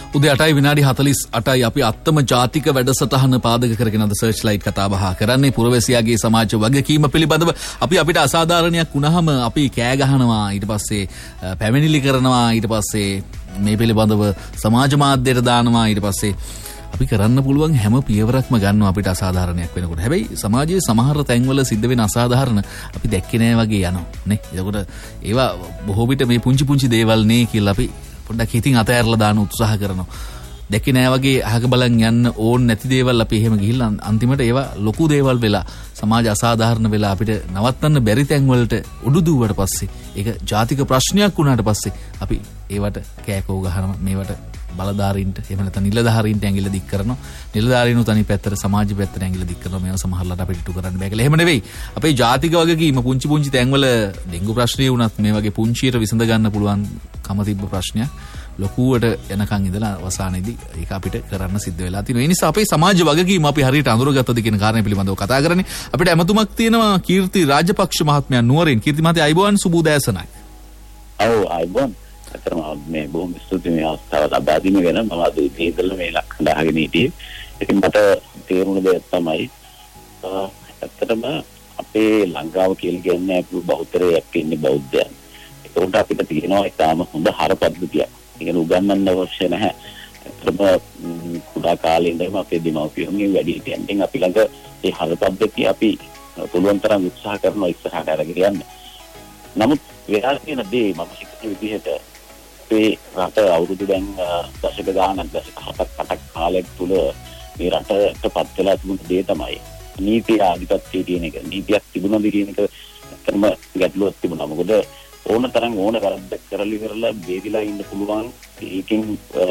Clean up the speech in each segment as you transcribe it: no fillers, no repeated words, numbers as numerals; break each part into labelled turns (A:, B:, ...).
A: උදේ 8යි විනාඩි 48යි අපි අත්තම ජාතික වැඩසටහන පාදක කරගෙන අද සර්ච් ලයිට් කතා බහ කරන්නේ පුරවැසියාගේ සමාජ වගකීම පිළිබඳව. අපිට අසාධාරණයක් වුණාම අපි කෑ ගහනවා, ඊට පස්සේ පැමිණිලි කරනවා, ඊට පස්සේ මේ පිළිබඳව සමාජ මාධ්‍යයට දානවා, ඊට පස්සේ අපි කරන්න පුළුවන් හැම පියවරක්ම ගන්නවා අපිට අසාධාරණයක් වෙනකොට. හැබැයි සමාජයේ සමහර තැන්වල සිද්ධ වෙන අසාධාරණ අපි දැක්කේ නෑ වගේ යනවා නේ. එතකොට ඒවා බොහෝ විට මේ පුංචි දේවල් නේ කියලා අපි පොඩ්ඩක් හිතින් අතහැරලා දාන්න උත්සාහ කරනවා. දැක්කේ නෑ වගේ අහක බලන් යන්න ඕන නැති දේවල් අපි එහෙම ගිහිල්ලා අන්තිමට ඒවා ලොකු දේවල් වෙලා සමාජ අසාධාරණ වෙලා අපිට නවත්තන්න බැරි තැන් වලට උඩු දුවුවට පස්සේ ඒක ජාතික ප්‍රශ්නයක් වුණාට පස්සේ අපි ඒවට කෑකෝ ගහනවා. මේවට බලධාරීන්ට එහෙම නැත්නම් නිලධාරීන්ට ඇඟිල්ල දික් කරනවා. නිලධාරීන්ු තනි පැත්තට සමාජ පැත්තට ඇඟිල්ල දික් කරනවා. මේවා සමහරලාට අපිට ඉටු කරන්න බෑ කියලා. එහෙම නෙවෙයි. අපේ ජාතික වගකීම පුංචි තැන්වල ඩෙන්ගු ප්‍රශ්නේ වුණත් මේ වගේ පුංචියට විසඳ ගන්න පුළුවන් කම තිබ්බ ප්‍රශ්නයක් ලොකුවට යනකන් ඉඳලා අවසානයේදී ඒක අපිට කරන්න සිද්ධ වෙලා තියෙනවා. ඒ නිසා අපේ සමාජ වගකීම අපි හරියට අඳුරගත්තද කියන කාරණේ පිළිබඳව කතා කරන්නේ. අපිට ඇමතුමක් තියෙනවා කීර්ති රාජපක්ෂ මහත්මයා නුවරින්. කීර්ති මහත්තයා අයබෝවන් සුබ උදෑසනයි.
B: ඔව් අයබෝවන්. අතරම මේ බොහොම ස්තුතියි මේ අවස්ථාව ලබා දීම ගැන. මම අද උදේ ඉඳලා මේ ලක්ෂණ අහගෙන හිටියේ. ඉතින් මට තේරුණ දෙයක් තමයි ඇත්තටම අපේ ලංකාව කියලා කියන්නේ අපි බෞද්ධරයක් ඉන්නේ බෞද්ධයන්. ඒකට අපිට තියෙනවා ඉතාම හොඳ හර පද්ධතියක්. ඒක උගන්වන්න අවශ්‍ය නැහැ. ඇත්තටම කුඩා කාලේ ඉඳන්ම අපේ දෙමව්පියන්ගෙන් වැඩිහිටියන්ගෙන් අපි ළඟ මේ හර පද්ධතිය අපි පුළුවන් තරම් උත්සාහ කරනවා ඉස්සරහට අරගෙන යන්න. නමුත් වෙලා තියෙන දේ මම හිතන විදිහට අපේ රට අවුරුදු දැන් දශක ගානක් දශක 7ක් කාලයක් තුල මේ රටට පත් වෙලා තිබුණ දේ තමයි නීති ආධිපත්‍යයේ තියෙන එක. නීතියක් තිබුණාද කියන එක ඇත්තම ගැටලුවක් තිබුණා. මොකද ඕන තරම් ඕන වැරද්දක් කරලා ඉවරලා බේරිලා ඉන්න පුළුවන්. ඒකෙන්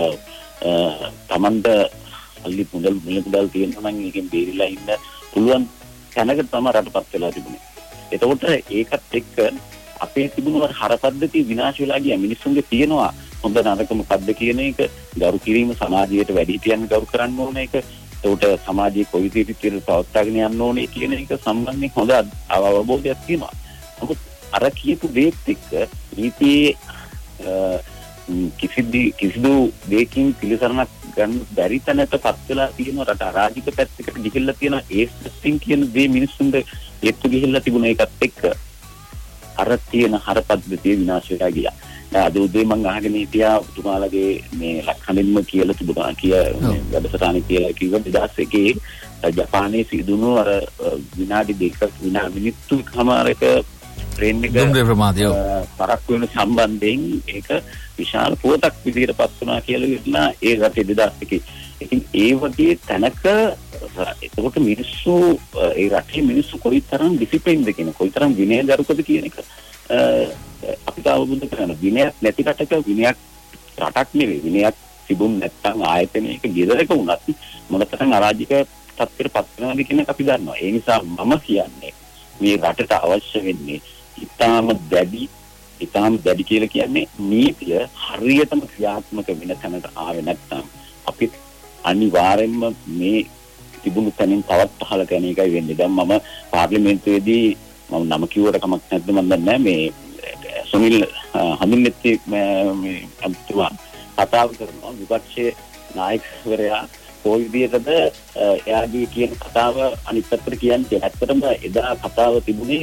B: තමන්ට අල්ලි මුදල් තියෙනවා නම් ඒකෙන් බේරිලා ඉන්න පුළුවන් තැනකට තමයි රටපත් වෙලා තිබුණේ. එතකොට ඒකත් එක්ක අපේ තිබුණු හරපද්ධතිය විනාශ වෙලා ගියා. මිනිස්සුන්ගේ තියෙනවා හොඳ නරක මොකද්ද කියන එක ගරු කිරීම, සමාජයට වැඩිහිටියන් ගරු කරන්න ඕන එක, ඒකට සමාජයේ කොයි විදිහට පවත්වාගෙන යන්න ඕනේ කියන එක සම්බන්ධයෙන් හොඳ අවබෝධයක් තියෙනවා. නමුත් අර කියපු දේත් එක්ක නීතියේ කිසිදු දෙයකින් පිළිසරණක් ගන්න බැරි තැනටපත් වෙලා තියෙන රට අරාජික පැත්තකට ගිහිල්ලා තියෙන ඒ සිස්ටම් කියන දේ මිනිස්සුන්ට එක්ක ගිහිල්ලා තිබුණ එකත් එක්ක අර තියෙන හර පද්ධතිය විනාශ වෙලා ගියා. අද උදේ මම අහගෙන හිටියා ඔබතුමාලගේ මේ ලක්ෂණින්ම කියලා තිබුණා වැඩසටහන කියලා කිව්ව 2001 ජපානයේ සිදුණු අර විනාඩි 2ක මිනිත්තු කමාරක ට්‍රේන් එක පරක් වෙන සම්බන්ධයෙන් ඒක විශාල පුවතක් විදිහට පත් වුණා කියලා කියනවා ඒ රටේ 2001. ඉතින් ඒ වගේ තැනක එතකොට මිනිස්සු ඒ රටේ මිනිස්සු කොයිතරම් ඩිසිප්ලින්ද කියන කොයිතරම් විනයදරුකද කියන එක අපිට අවබෝධ කරගන්න. විනයක් නැති රටක විනයක් රටක් නෙවෙයි. විනයක් තිබුණ නැත්නම් ආයතනයක ගෙදරක වුණත් මොනතරම් අරාජික තත්ත්වයකට පත් වෙනවද කියන එක අපි දන්නවා. ඒ නිසා මම කියන්නේ මේ රටට අවශ්‍ය වෙන්නේ ඉතාම දැඩි කියලා කියන්නේ නීතිය හරියටම ක්‍රියාත්මක වෙන තැනට ආවේ නැත්නම් අපි අනිවාර්යෙන්ම මේ තිබුණු තැනින් තවත් පහළ යන එකයි වෙන්නේ. දැන් මම පාර්ලිමේන්තුවේදී මම නම කිව්වට කමක් නැද්ද මම දන්නේ නැහැ මේ සුනිල් හඳුන්නෙත්ති මේ අතුවා කතාව කරනවා විපක්ෂයේ නායකවරයා කොයි විදිහටද එයාගේ කියන කතාව අනිත් පැත්තට කියන්නේ. ඇත්තටම එදා කතාව තිබුණේ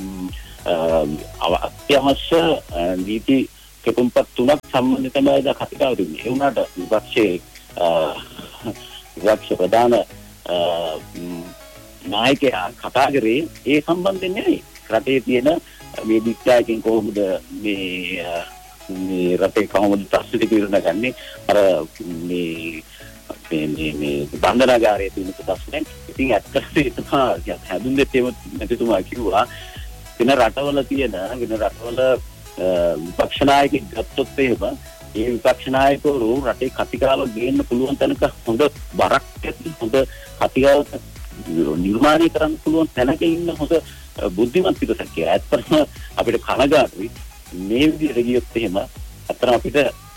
B: අත්‍යවශ්‍ය නීති කෙටුම්පත් තුනක් සම්බන්ධ තමයි එදා කතාව තිබුණේ. ඒ වුණාට විපක්ෂ ප්‍රධාන නායකයා කතා කරේ ඒ සම්බන්ධයෙන් නෙවෙයි. රටේ තියෙන මේ දික්කයකින් කොහොමද මේ රටේ කොහොමද ප්‍රශ්න විසඳගන්නේ අර මේ බන්ධනාගාරයේ තියෙන ප්‍රශ්නේ. ඉතින් ඇත්තටම හැදුන් දෙත්තේම නැතිතුමා කිව්වා වෙන රටවල විපක්ෂ නායකයෙක් ගත්තොත් එහෙම ඒ විපක්ෂ නායකවරු රටේ කතිකාව ගේන්න පුළුවන් තැනක හොඳ බරක් ඇති හොඳ කතිකාව නිර්මාණය කරන්න පුළුවන් තැනක ඉන්න හොඳ බුද්ධිමත් පිටසක් කියලා. ඇත්තටම අපිට කනගාටුයි මේ විදිහට ගියොත් එහෙම ඇත්තටම අපිට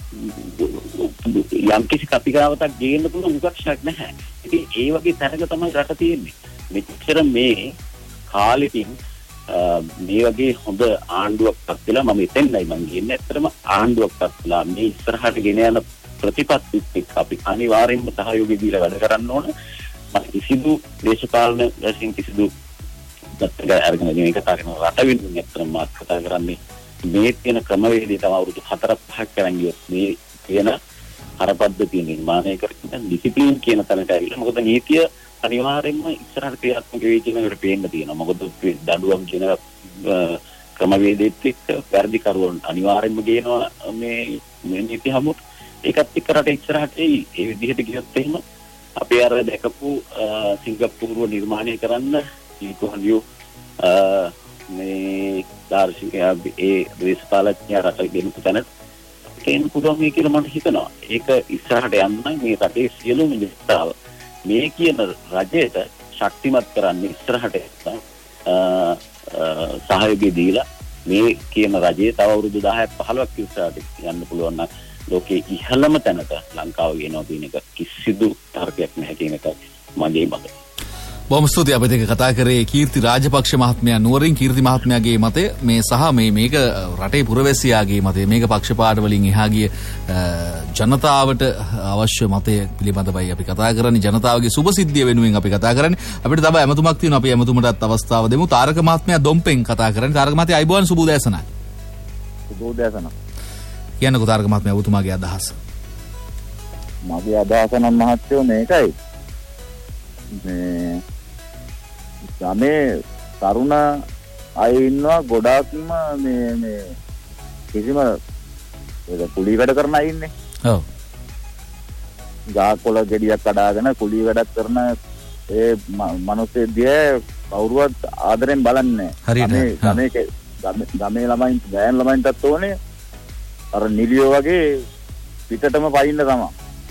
B: යම් කිසි කතිකාවතක් ගේන්න පුළුවන් විපක්ෂයක් නැහැ. ඉතින් ඒ වගේ තැනක තමයි රට තියෙන්නේ. මෙච්චර මේ කාලෙකින් මේ වගේ හොඳ ආණ්ඩුවක් පත් වෙලා මම එතෙන්යි මම කියන්නේ. ඇත්තටම ආණ්ඩුවක් පත් වෙලා මේ ඉස්සරහට ගෙන යන ප්‍රතිපත්තිත් එක්ක අපි අනිවාර්යෙන්ම සහයෝගය දීලා වැඩ කරන්න ඕන. මම කිසිදු දේශපාලන වශයෙන් කිසිදු දත්තක අරගෙන මේ කතා කරන රට වෙනුවෙන් ඇත්තටම මාත් කතා කරන්නේ මේ තියෙන ක්‍රමවේදය තම අවුරුදු 4-5ක් කරන් ගියොත් මේ කියන අර පද්ධතිය නිර්මාණය කරගෙන ඩිසිප්ලින් කියන තැනට ඇවිල්ලා මොකද නීතිය අනිවාර්යෙන්ම ඉස්සරහට ක්‍රියාත්මක වෙයි කියන එකට පේන්න තියෙනවා. මොකද දඬුවම් කියන ක්‍රමවේදෙත් එක්ක වැඩි කරුවන් අනිවාර්යෙන්ම ගේනවා මේ නීති හමුවට. ඒකත් එක්ක රට ඉස්සරහට ඒ විදිහට ගියොත් එහෙම අපි අර දැකපු සිංගප්පූරුව නිර්මාණය කරන්න ඊකොහලියෝ මේ දාර්ශනිකයා ඒ දේශපාලඥයා රට ගෙනපු තැනට එන්න පුළුවන් මේ කියලා මම හිතනවා. ඒක ඉස්සරහට යන්න මේ රටේ සියලුම ජනතාව මේ කියන රජයට ශක්තිමත් කරන්න ඉස්සරහට සහයෝගය දීලා මේ කියන රජයේ තව අවුරුදු 10ක් 15ක් ඉස්සරහට යන්න පුළුවන් නම් ලෝකයේ ඉහළම තැනට ලංකාව වෙනවා කියන එක කිසිදු තර්කයක් නැහැ කියන එක මගේ මතය.
A: බොහොම ස්තුතියි. අපිට ඒක කතා කරේ කීර්ති රාජපක්ෂ මහත්මයා නුවරින් කීර්ති මහත්මයාගේ මතය මේ සහ මේක රටේ පුරවැසියාගේ මතය මේක පක්ෂපාත වලින් එහා ගිය ජනතාවට අවශ්‍ය මතය පිළිබඳවයි අපි කතා කරන්නේ. ජනතාවගේ සුබසිද්ධිය වෙනුවෙන් අපි කතා කරන්නේ. අපිට තව ඇමතුමක් තියෙනවා. අපි ඇමතුමටත් අවස්ථාව දෙමු. තාරක මහත්මයා දොම්පෙන් කතා කරන්නේ. තාරක මහත්මයා අයිබෝන් සුබ උදෑසනයි.
C: සුබ උදෑසන.
A: කියන්නකෝ තාරක මහත්මයා ඔබතුමාගේ අදහස.
C: මගේ අදහස නම් මහත්මයෝ මේකයි. මේ ගමේ තරුණ අය ඉන්නවා ගොඩාක්ම මේ කිසිම කුලී වැඩ කරන අය ඉන්නේ.
A: ඔව්.
C: ගාකොළ ගෙඩියක් කඩාගෙන කුලී වැඩක් කරන ඒ මිනිස්සු දිහා කවුරුවත් ආදරෙන් බලන්නේ නැහැ. ගමේ ළමයින් ගෑන් ළමයින්ටත් ඕනේ අර නිලියෝ වගේ පිටටම පයින්න තමයි.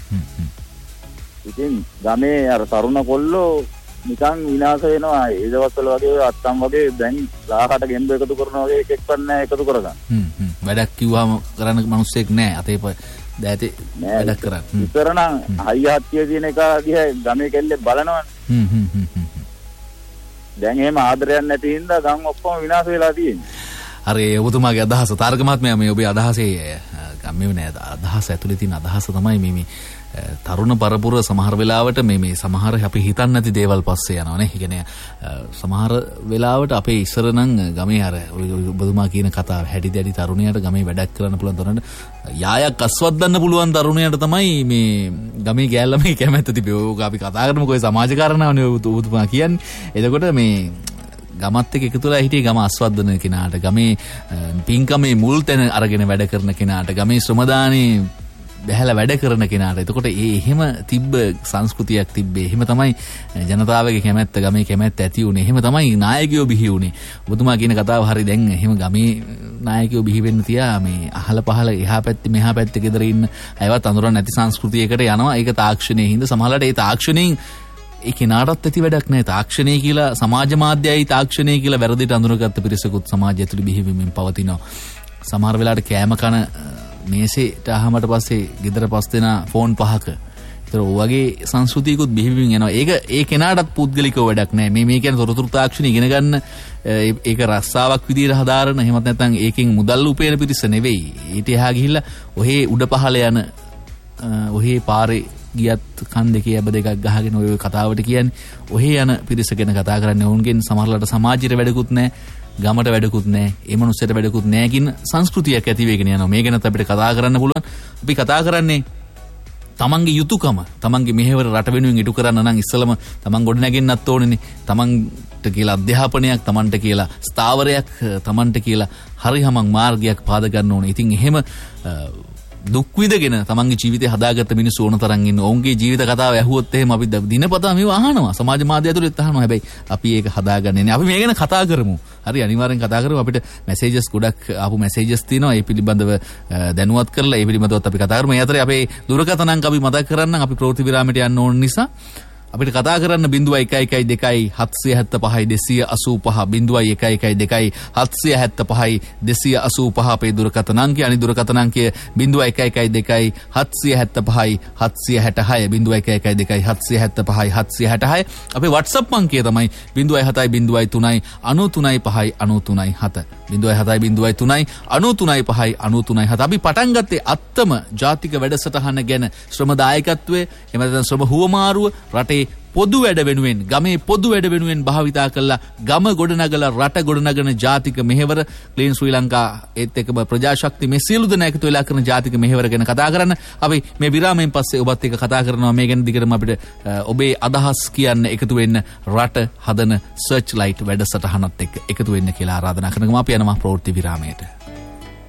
C: ඉතින් ගමේ අර තරුණ කොල්ලෝ නිකන් විනාශ වෙනවා. ඒ දවස්වල වගේ අත්තම් වගේ දැන් 10කට ගෙම්බ එකතු කරනවා වගේ එකෙක්වත් නැහැ එකතු කරගන්න.
A: වැඩක් කිව්වම කරන්න මිනිස්සෙක් නැහැ. අතේ දැතේ වැඩක් කරන්න.
C: ඉතර නම් හයිය හත්තිය තියෙන එක දිහා ගමේ කෙල්ලේ බලනවනේ. දැන් එහෙම ආදරයක් නැති හින්දා ගම් ඔක්කොම විනාශ වෙලා තියෙන්නේ.
A: හරි ඔබතුමාගේ අදහස තාරක මහත්මයා මේ ඔබේ අදහසේ ගම්මේ නෑ අදහස ඇතුලේ තියෙන අදහස තමයි මේ තරුණ පරපුර සමහර වෙලාවට මේ සමහර අපි හිතන්නේ නැති දේවල් පස්සේ යනවා නේ. ඒ කියන්නේ සමහර වෙලාවට අපේ ඉස්සර නම් ගමේ අර ඔබතුමා කියන කතාව හැටි දැඩි තරුණයාට ගමේ වැඩක් කරන්න පුළුවන් තරමට යායක් අස්වද්දන්න පුළුවන් තරුණයාට තමයි මේ ගමේ ගෑල්ලමේ කැමැත්ත තිබේ. ඕක අපි කතා කරමුකෝ ඒ සමාජ කාරණාවනේ ඔබතුමා කියන්නේ. එතකොට මේ ගමත් එක්ක එකතුලා හිටියේ ගම අස්වද්දන කෙනාට, ගමේ පින්කමේ මුල් තැන අරගෙන වැඩ කරන කෙනාට, ගමේ ශ්‍රමදානේ බැහැලා වැඩ කරන කෙනාට. එතකොට එහෙම තිබ්බ සංස්කෘතියක් තිබ්බේ. එහෙම තමයි ජනතාවගේ කැමැත්ත, ගමේ කැමැත්ත ඇති උනේ. එහෙම තමයි නායකයෝ බිහි උනේ. ඔබතුමා කියන කතාව හරි. දැන් එහෙම ගමේ නායකයෝ බිහි වෙන්න තියා මේ අහල පහල එහා පැත්තේ මෙහා පැත්තේ ගෙදර ඉන්න අයවත් අඳුරන්නේ නැති සංස්කෘතියකට යනවා. ඒක තාක්ෂණයේ හින්දා සමහරවිට ඒ තාක්ෂණයෙන් ඒ කෙනාටත් ඇති වැඩක් නැහැ. තාක්ෂණය කියලා සමාජ මාධ්‍යයයි තාක්ෂණය කියලා වැරදිට අඳුරගත්ත පිරිසකුත් සමාජය ඇතුළේ බිහි වෙමින් පවතිනවා. සමහර වෙලාවට කෑම කන මේසෙට අහමට පස්සේ ගෙදර පස් දෙනා ෆෝන් පහක. ඒතර ඔයගේ සංස්කෘතියකුත් බිහි වෙමින් යනවා. ඒක ඒ කෙනාටත් පුද්ගලිකව වැඩක් නැහැ. මේ කියන්නේ තොරතුරු තාක්ෂණය ඉගෙන ගන්න ඒක රස්සාවක් විදියට හදාරන එහෙමත් නැත්නම් ඒකෙන් මුදල් උපයන පිරිස නෙවෙයි. ඊට එහා ගිහිල්ලා ඔහේ උඩ පහළ යන ඔහේ පාරේ ගියත් කන් දෙකේ ඇබ දෙකක් ගහගෙන ඔය කතාවට කියන්නේ ඔහේ යන පිරිස ගැන කතා කරන්නේ. ඔවුන්ගෙන් සමහරලාට සමාජයට වැඩකුත් නැහැ, ගමට වැඩකුත් නැහැ, ඒ මනුස්සයට වැඩකුත් නැහැ කියන සංස්කෘතියක් ඇති වෙගෙන යනවා. මේ ගැනත් අපිට කතා කරන්න පුළුවන්. අපි කතා කරන්නේ තමන්ගේ යුතුයකම, තමන්ගේ මෙහෙවර රට වෙනුවෙන් ඉටු කරන්න නම් ඉස්සලම තමන් ගොඩ නැගෙන්නත් ඕනේනේ. තමන්ට කියලා අධ්‍යාපනයක්, තමන්ට කියලා ස්ථාවරයක්, තමන්ට කියලා හරිහමං මාර්ගයක් පාද ගන්න ඕනේ. ඉතින් එහෙම දුක් විඳගෙන තමන්ගේ ජීවිතය හදාගත්ත මිනිස්සු ඕන තරම් ඉන්න. ඔවුන්ගේ ජීවිත කතාව ඇහුවොත් එහෙම අපි දිනපතා මේව අහනවා. සමාජ මාධ්‍ය ඇතුළෙත් අහනවා. හැබැයි අපි ඒක හදාගන්නේ නැහැ. අපි මේ ගැන කතා කරමු. හරි, අනිවාර්යෙන් කතා කරමු. අපිට මැසේජස් ගොඩක් ආපු මැසේජස් තියෙනවා. ඒ පිළිබඳව දැනුවත් කරලා ඒ පිළිබඳවත් අපි කතා කරමු. මේ අතරේ අපේ දුරකථන අංක අපි මතක් කරන්නම්. අපි ප්‍රවෘත්ති විරාමයට යන්න ඕන නිසා අපිට කතා කරන්න 0112 775 285 0112 775 285 අපේ දුරකථන අංකය. අනිත් දුරකථන අංකය 0112 775 766 0112 775 766. අපේ WhatsApp අංකය තමයි 0703 93 93 7 0703 93 93 7. අපි පටන් ගත්තේ අත්තම ජාතික වැඩසටහන ගැන ශ්‍රම දායකත්වය එහෙම නැත්නම් ශ්‍රම හුවමාරුව රටේ පොදු වැඩ වෙනුවෙන් ගමේ පොදු වැඩ වෙනුවෙන් භාවිතා කළා ගම ගොඩනගලා රට ගොඩනගන ජාතික මෙහෙවර ක්ලීන් ශ්‍රී ලංකා ඒත් එක්කම ප්‍රජාශක්ති මේ සියලු දෙනා එකතු වෙලා කරන ජාතික මෙහෙවර ගැන කතා කරන්න. අපි මේ විරාමයෙන් පස්සේ ඔබත් එක්ක කතා කරනවා මේ ගැන දිගටම අපිට ඔබේ අදහස් කියන්න එකතු වෙන්න රට හදන සර්ච් ලයිට් වැඩසටහනත් එක්ක එකතු වෙන්න කියලා ආරාධනා කරනවා. අපි යනවා ප්‍රවෘත්ති විරාමයට.